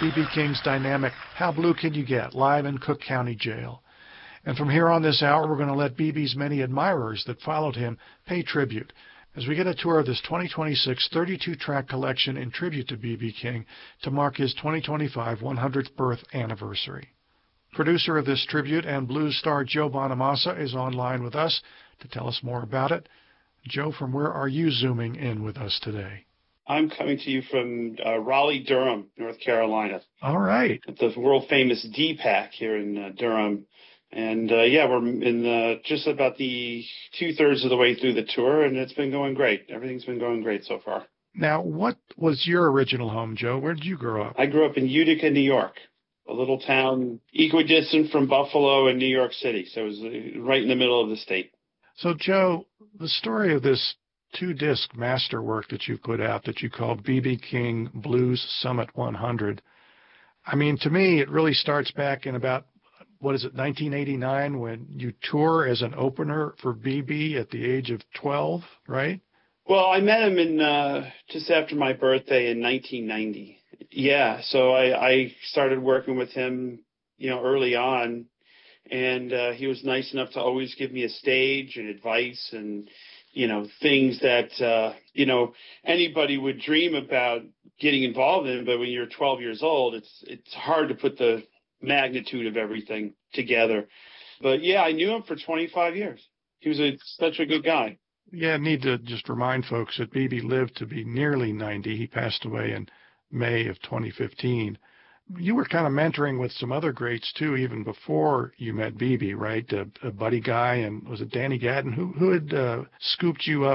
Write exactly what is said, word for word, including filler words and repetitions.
B B. King's dynamic How Blue Can You Get, live in Cook County Jail. And from here on this hour, we're going to let B B's many admirers that followed him pay tribute as we get a tour of this twenty twenty-six thirty-two track collection in tribute to B B. King to mark his twenty twenty-five one hundredth birth anniversary. Producer of this tribute and blues star Joe Bonamassa is online with us to tell us more about it. Joe, from where are you zooming in with us today? I'm coming to you from uh, Raleigh, Durham, North Carolina. All right. At the world-famous D PAC here in uh, Durham. And, uh, yeah, we're in uh, just about the two-thirds of the way through the tour, and it's been going great. Everything's been going great so far. Now, what was your original home, Joe? Where did you grow up? I grew up in Utica, New York, a little town equidistant from Buffalo and New York City. So it was uh, right in the middle of the state. So, Joe, the story of this two-disc masterwork that you put out that you call B B. King Blues Summit one hundred, I mean, to me, it really starts back in about, what is it, nineteen eighty-nine, when you tour as an opener for B B at the age of twelve, right? Well, I met him in uh, just after my birthday in nineteen ninety. Yeah, so I, I started working with him, you know, early on, and uh, he was nice enough to always give me a stage and advice and, you know, things that, uh, you know, anybody would dream about getting involved in, but when you're twelve years old, it's it's hard to put the magnitude of everything together. But yeah, I knew him for twenty-five years. He was a, such a good guy. Yeah, I need to just remind folks that B B lived to be nearly ninety. He passed away in May of twenty fifteen. You were kind of mentoring with some other greats, too, even before you met B B, right? A, a Buddy Guy, and was it Danny Gatton? Who, who had uh, scooped you up